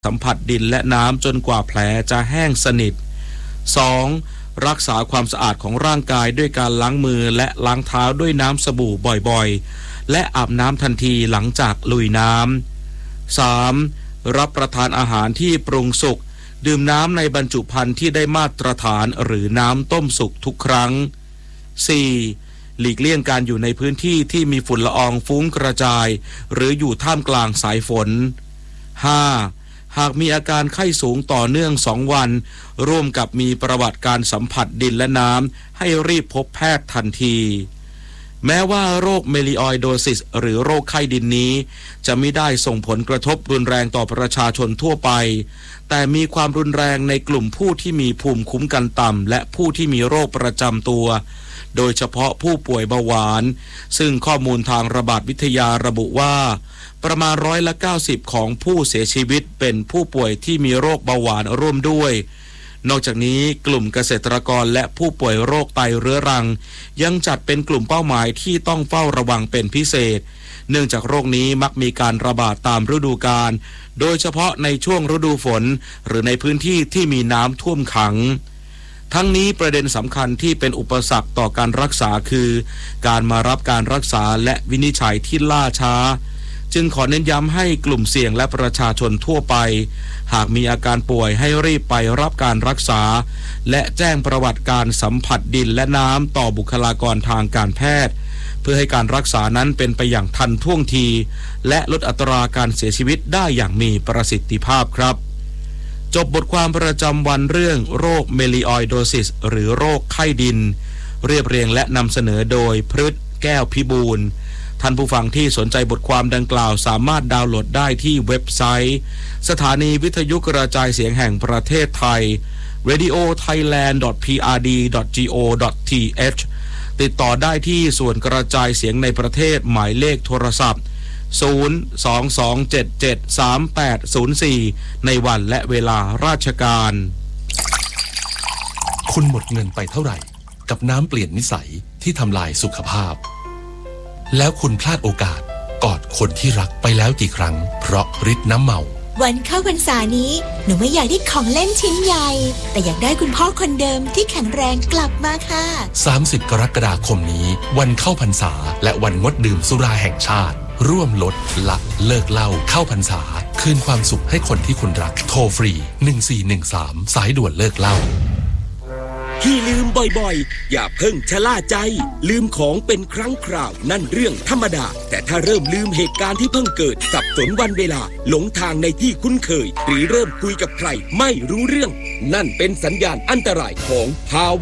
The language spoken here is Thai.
สัมผัสดินและน้ำจนกว่าแผลจะแห้งสนิท 2. รักษาความสะอาดของร่างกายด้วยการล้างมือและล้างเท้าด้วยน้ำสบู่บ่อยๆและอาบน้ำทันทีหลังจากลุยน้ำ 3. รับประทานอาหารที่ปรุงสุกดื่มน้ำในบรรจุภัณฑ์ที่ได้มาตรฐานหรือน้ำต้มสุกทุกครั้ง 4. หลีกเลี่ยงการอยู่ในพื้นที่ที่มีฝุ่นละอองฟุ้งกระจายหรืออยู่ท่ามกลางสายฝน 5. หากมีอาการไข้สูงต่อเนื่อง2 วันร่วมกับมีประวัติการสัมผัสดินและน้ำให้รีบพบแพทย์ทันทีแม้ว่าโรคเมลิออยโดซิสหรือโรคไข้ดินนี้จะไม่ได้ส่งผลกระทบรุนแรงต่อประชาชนทั่วไปแต่มีความรุนแรงในกลุ่มผู้ที่มีภูมิคุ้มกันต่ำและผู้ที่มีโรคประจำตัวโดยเฉพาะผู้ป่วยเบาหวานซึ่งข้อมูลทางระบาดวิทยาระบุว่าประมาณ90%ของผู้เสียชีวิตเป็นผู้ป่วยที่มีโรคเบาหวานร่วมด้วยนอกจากนี้กลุ่มเกษตรกรและผู้ป่วยโรคไตเรื้อรังยังจัดเป็นกลุ่มเป้าหมายที่ต้องเฝ้าระวังเป็นพิเศษเนื่องจากโรคนี้มักมีการระบาดตามฤดูกาลโดยเฉพาะในช่วงฤดูฝนหรือในพื้นที่ที่มีน้ำท่วมขังทั้งนี้ประเด็นสำคัญที่เป็นอุปสรรคต่อการรักษาคือการมารับการรักษาและวินิจฉัยที่ล่าช้าจึงขอเน้นย้ำให้กลุ่มเสี่ยงและประชาชนทั่วไปหากมีอาการป่วยให้รีบไปรับการรักษาและแจ้งประวัติการสัมผัสดินและน้ำต่อบุคลากรทางการแพทย์เพื่อให้การรักษานั้นเป็นไปอย่างทันท่วงทีและลดอัตราการเสียชีวิตได้อย่างมีประสิทธิภาพครับจบบทความประจำวันเรื่องโรคเมลิออยโดซิสหรือโรคไข้ดินเรียบเรียงและนำเสนอโดยพฤทธิ์แก้วพิบูลย์ท่านผู้ฟังที่สนใจบทความดังกล่าวสามารถดาวน์โหลดได้ที่เว็บไซต์สถานีวิทยุกระจายเสียงแห่งประเทศไทย radiothailand.prd.go.th ติดต่อได้ที่ส่วนกระจายเสียงในประเทศหมายเลขโทรศัพท์022773804ในวันและเวลาราชการคุณหมดเงินไปเท่าไหร่กับน้ำเปลี่ยนนิสัยที่ทำลายสุขภาพแล้วคุณพลาดโอกาสกอดคนที่รักไปแล้วกี่ครั้งเพราะฤทธิ์น้ำเมาวันเข้าพรรษานี้หนูไม่อยากได้ของเล่นชิ้นใหญ่แต่อยากได้คุณพ่อคนเดิมที่แข็งแรงกลับมาค่ะ 30 กรกฎาคมนี้วันเข้าพรรษาและวันงดดื่มสุราแห่งชาติร่วมลดละเลิกเหล้าเข้าพรรษาคืนความสุขให้คนที่คุณรักโทรฟรี1413สายด่วนเลิกเหล้าที่ลืมบ่อยๆอย่าเพิ่งชะล่าใจลืมของเป็นครั้งคราวนั่นเรื่องธรรมดาแต่ถ้าเริ่มลืมเหตุการณ์ที่เพิ่งเกิดสับสนวันเวลาหลงทางในที่คุ้นเคยหรือเริ่มคุยกับใครไม่รู้เรื่องนั่นเป็นสัญญาณอันตรายของภาวะ